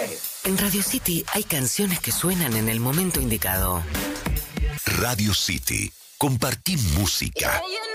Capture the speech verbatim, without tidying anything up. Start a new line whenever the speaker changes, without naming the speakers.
En Radio City hay canciones que suenan en el momento indicado.
Radio City. Compartí música.